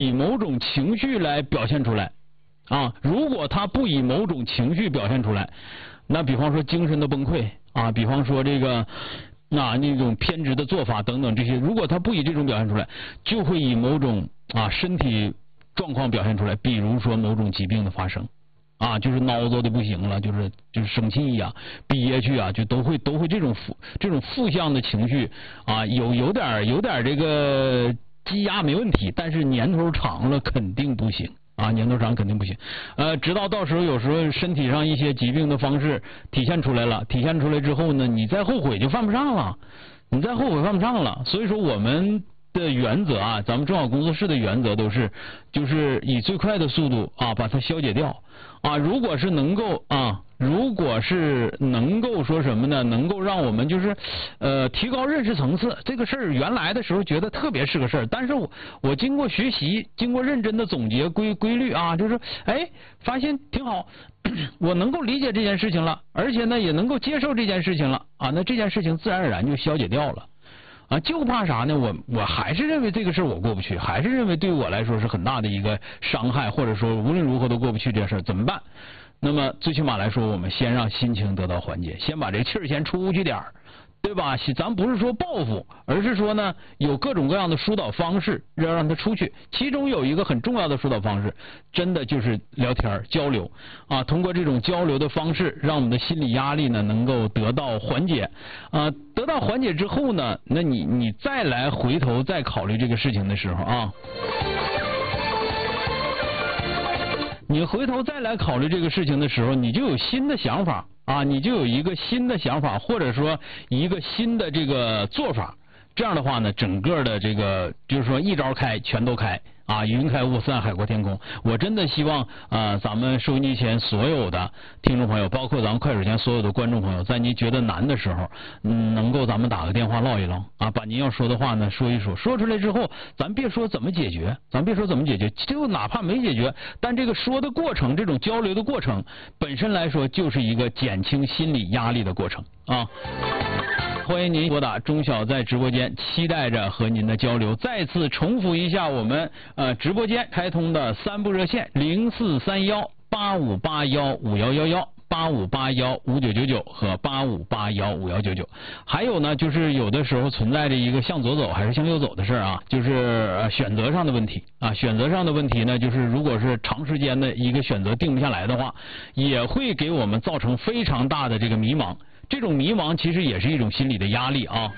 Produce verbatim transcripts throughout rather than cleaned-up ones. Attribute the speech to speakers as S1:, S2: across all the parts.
S1: 以某种情绪来表现出来啊。如果他不以某种情绪表现出来，那比方说精神的崩溃啊，比方说这个那那种偏执的做法等等这些，如果他不以这种表现出来，就会以某种啊身体状况表现出来，比如说某种疾病的发生。啊，就是孬着的不行了，就是就是生气呀、憋屈啊，就都会都会这种负这种负向的情绪啊，有有点有点这个积压没问题，但是年头长了肯定不行啊，年头长肯定不行。呃，直到到时候有时候身体上一些疾病的方式体现出来了，体现出来之后呢，你再后悔就犯不上了，你再后悔犯不上了。所以说我们的原则啊，咱们中小工作室的原则都是，就是以最快的速度啊把它消解掉啊。如果是能够啊，如果是能够说什么呢？能够让我们就是呃提高认识层次，这个事儿原来的时候觉得特别是个事儿，但是我我经过学习，经过认真的总结规规律啊，就是哎发现挺好，我能够理解这件事情了，而且呢也能够接受这件事情了啊，那这件事情自然而然就消解掉了。啊，就怕啥呢？我我还是认为这个事儿我过不去，还是认为对于我来说是很大的一个伤害，或者说无论如何都过不去这事儿，怎么办？那么最起码来说，我们先让心情得到缓解，先把这气儿先出去点儿，对吧？咱不是说报复，而是说呢，有各种各样的疏导方式，要让它出去。其中有一个很重要的疏导方式，真的就是聊天交流啊。通过这种交流的方式，让我们的心理压力呢能够得到缓解啊。得到缓解之后呢，那你你再来回头再考虑这个事情的时候啊。你回头再来考虑这个事情的时候，你就有新的想法啊，你就有一个新的想法，或者说一个新的这个做法。这样的话呢，整个的这个就是说一招开全都开啊，云开雾散，海阔天空。我真的希望啊、呃，咱们收音机前所有的听众朋友，包括咱们快手前所有的观众朋友，在您觉得难的时候，嗯，能够咱们打个电话唠一唠啊，把您要说的话呢说一说，说出来之后，咱别说怎么解决，咱别说怎么解决，就哪怕没解决，但这个说的过程，这种交流的过程本身来说，就是一个减轻心理压力的过程啊。欢迎您拨打钟晓在直播间，期待着和您的交流。再次重复一下我们呃直播间开通的三部热线零四三幺八五八幺五幺幺幺。八五八幺五九九九和八五八幺五幺九九，还有呢，就是有的时候存在着一个向左走还是向右走的事儿啊，就是选择上的问题啊。选择上的问题呢，就是如果是长时间的一个选择定不下来的话，也会给我们造成非常大的这个迷茫。这种迷茫其实也是一种心理的压力啊。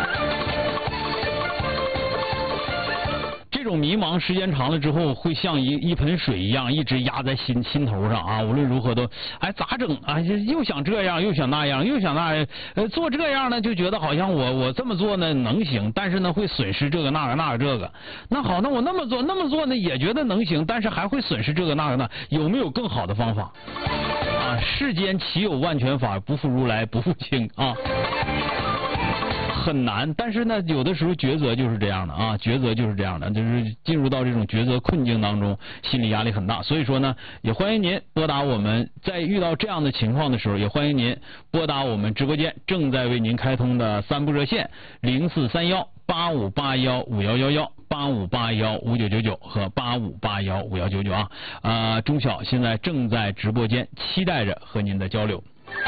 S1: 这种迷茫时间长了之后，会像一一盆水一样，一直压在心心头上啊。无论如何都，哎，咋整啊？又想这样，又想那样，又想那样。呃，做这样呢，就觉得好像我我这么做呢能行，但是呢会损失这个那个那个这个。那好，那我那么做那么做呢，也觉得能行，但是还会损失这个那个那。有没有更好的方法？啊，世间岂有万全法，不负如来不负卿啊。很难，但是呢，有的时候抉择就是这样的啊，抉择就是这样的，就是进入到这种抉择困境当中，心理压力很大。所以说呢，也欢迎您拨打我们，在遇到这样的情况的时候，也欢迎您拨打我们直播间正在为您开通的三部热线零四三幺八五八幺五幺幺幺。八五八幺五九九九和八五八幺五幺九九啊，啊，钟晓现在正在直播间，期待着和您的交流。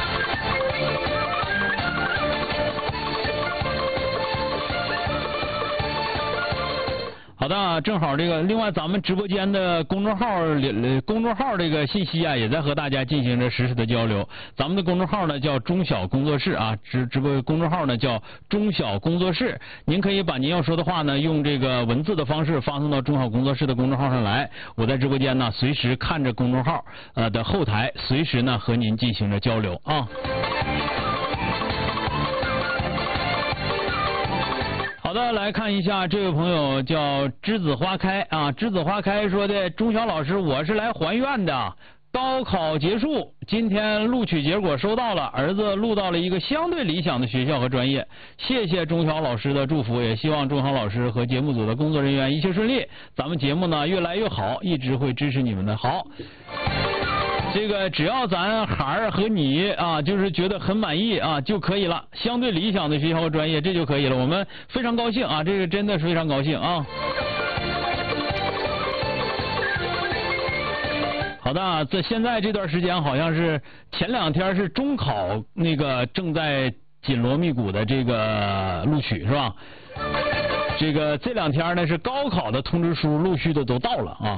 S1: 好的，正好这个，另外咱们直播间的公众号公众号这个信息啊，也在和大家进行着实时的交流。咱们的公众号呢叫钟晓工作室啊，直直播公众号呢叫钟晓工作室。您可以把您要说的话呢，用这个文字的方式发送到钟晓工作室的公众号上来。我在直播间呢，随时看着公众号呃的后台，随时呢和您进行着交流啊。好的，来看一下这位朋友叫栀子花开啊，栀子花开说的，钟晓老师，我是来还愿的。高考结束，今天录取结果收到了，儿子录到了一个相对理想的学校和专业。谢谢钟晓老师的祝福，也希望钟晓老师和节目组的工作人员一切顺利，咱们节目呢越来越好，一直会支持你们的。好。这个只要咱孩儿和你啊，就是觉得很满意啊就可以了，相对理想的学校和专业这就可以了，我们非常高兴啊，这个真的是非常高兴啊。 好的，在现在这段时间，好像是前两天是中考那个正在紧锣密鼓的这个录取是吧？这个这两天呢是高考的通知书陆续的都到了啊。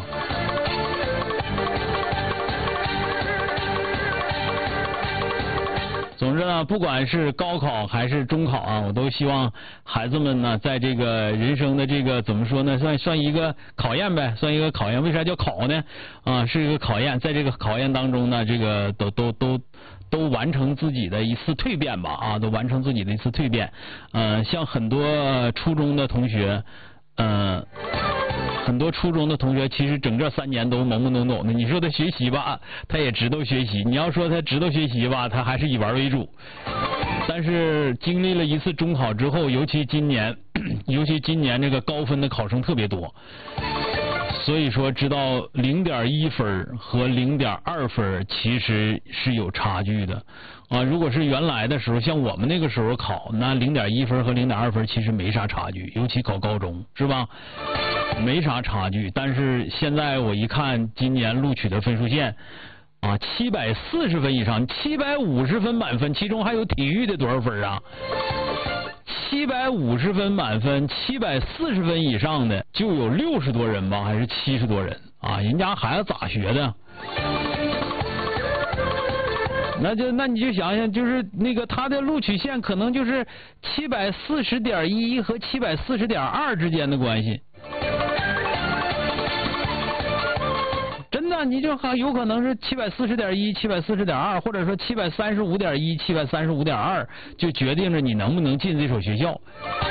S1: 总之呢，不管是高考还是中考啊，我都希望孩子们呢，在这个人生的这个怎么说呢，算算一个考验呗，算一个考验。为啥叫考呢？啊，是一个考验，在这个考验当中呢，这个都都都都完成自己的一次蜕变吧，啊，都完成自己的一次蜕变。呃，像很多初中的同学，嗯、呃。很多初中的同学其实整这三年都懵懵懂懂的，你说他学习吧，他也知道学习；你要说他知道学习吧，他还是以玩为主。但是经历了一次中考之后，尤其今年，尤其今年这个高分的考生特别多，所以说知道零点一分和零点二分其实是有差距的啊。如果是原来的时候，像我们那个时候考，那零点一分和零点二分其实没啥差距，尤其考高中是吧？没啥差距。但是现在我一看今年录取的分数线啊，七百四十分以上，七百五十分满分，其中还有体育的多少分啊？七百五十分满分，七百四十分以上的就有六十多人吧，还是七十多人啊？人家孩子咋学的？那就那你就想想，就是那个他的录取线可能就是七百四十点一和七百四十点二之间的关系。真的，你就还有可能是七百四十点一、七百四十点二，或者说七百三十五点一、七百三十五点二，就决定着你能不能进这所学校。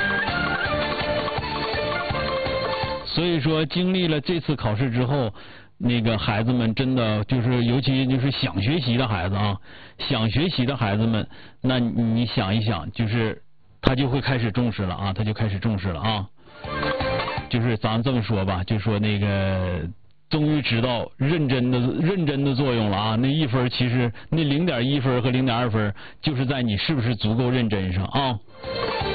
S1: 所以说，经历了这次考试之后，那个孩子们真的就是，尤其就是想学习的孩子啊，想学习的孩子们，那你想一想，就是他就会开始重视了啊，他就开始重视了啊。就是咱这么说吧，就说那个。终于知道认真的认真的作用了啊！那一分其实那零点一分和零点二分，就是在你是不是足够认真上啊。